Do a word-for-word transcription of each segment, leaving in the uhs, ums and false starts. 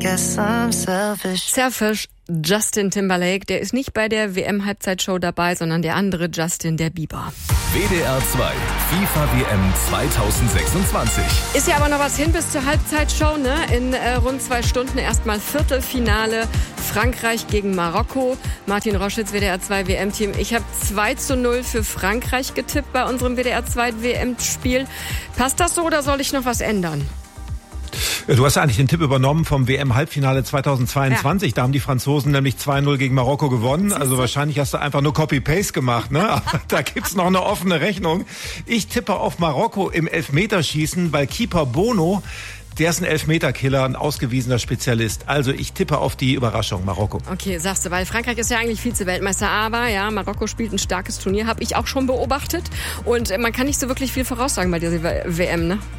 guess I'm selfish. Selfish. Justin Timberlake, der ist nicht bei der W M-Halbzeitshow dabei, sondern der andere Justin, der Bieber. W D R zwei FIFA W M zwanzig sechsundzwanzig. Ist ja aber noch was hin bis zur Halbzeitshow, ne? In äh, rund zwei Stunden erstmal Viertelfinale Frankreich gegen Marokko. Martin Roschitz, W D R zwei W M-Team. Ich habe zwei zu null für Frankreich getippt bei unserem W D R zwei W M-Spiel. Passt das so oder soll ich noch was ändern? Du hast ja eigentlich den Tipp übernommen vom W M-Halbfinale zweitausendzweiundzwanzig. Ja. Da haben die Franzosen nämlich zwei null gegen Marokko gewonnen. Also wahrscheinlich hast du einfach nur Copy-Paste gemacht, ne? Aber da gibt's noch eine offene Rechnung. Ich tippe auf Marokko im Elfmeterschießen, weil Keeper Bono, der ist ein Elfmeterkiller, ein ausgewiesener Spezialist. Also ich tippe auf die Überraschung Marokko. Okay, sagst du, weil Frankreich ist ja eigentlich Vize-Weltmeister, aber ja, Marokko spielt ein starkes Turnier, habe ich auch schon beobachtet. Und man kann nicht so wirklich viel voraussagen bei dieser W M, ne?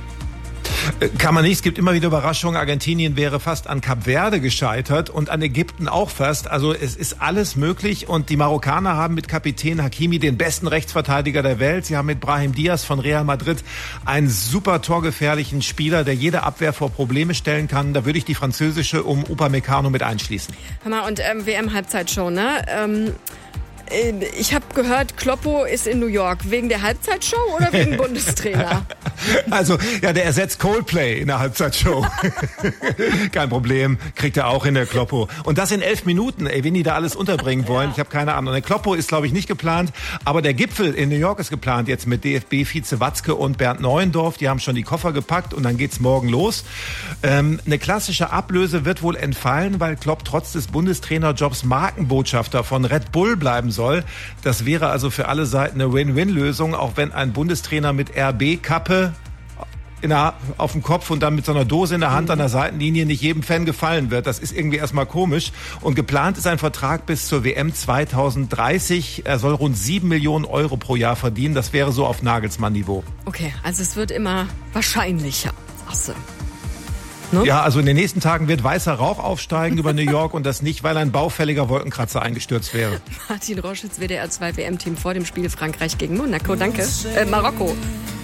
Kann man nicht. Es gibt immer wieder Überraschungen. Argentinien wäre fast an Kap Verde gescheitert und an Ägypten auch fast. Also es ist alles möglich. Und die Marokkaner haben mit Kapitän Hakimi den besten Rechtsverteidiger der Welt. Sie haben mit Brahim Diaz von Real Madrid einen super torgefährlichen Spieler, der jede Abwehr vor Probleme stellen kann. Da würde ich die französische um Upamecano mit einschließen. Hör mal, und ähm, W M-Halbzeitshow, ne? Ähm Ich habe gehört, Kloppo ist in New York. Wegen der Halbzeitshow oder wegen Bundestrainer? Also, ja, der ersetzt Coldplay in der Halbzeitshow. Kein Problem, kriegt er auch in der Kloppo. Und das in elf Minuten, ey, wenn die da alles unterbringen wollen. Ja. Ich habe keine Ahnung. Der Kloppo ist, glaube ich, nicht geplant. Aber der Gipfel in New York ist geplant, jetzt mit D F B-Vize Watzke und Bernd Neuendorf. Die haben schon die Koffer gepackt und dann geht's morgen los. Ähm, eine klassische Ablöse wird wohl entfallen, weil Klopp trotz des Bundestrainerjobs Markenbotschafter von Red Bull bleiben soll. Das wäre also für alle Seiten eine Win-Win-Lösung, auch wenn ein Bundestrainer mit R B-Kappe in der, auf dem Kopf und dann mit so einer Dose in der Hand an der Seitenlinie nicht jedem Fan gefallen wird. Das ist irgendwie erstmal komisch. Und geplant ist ein Vertrag bis zur W M zweitausenddreißig. Er soll rund sieben Millionen Euro pro Jahr verdienen. Das wäre so auf Nagelsmann-Niveau. Okay, also es wird immer wahrscheinlicher. Achso. Ne? Ja, also in den nächsten Tagen wird weißer Rauch aufsteigen über New York und das nicht, weil ein baufälliger Wolkenkratzer eingestürzt wäre. Martin Roschitz, W D R zwei W M-Team vor dem Spiel Frankreich gegen Monaco. Danke. Äh, Marokko.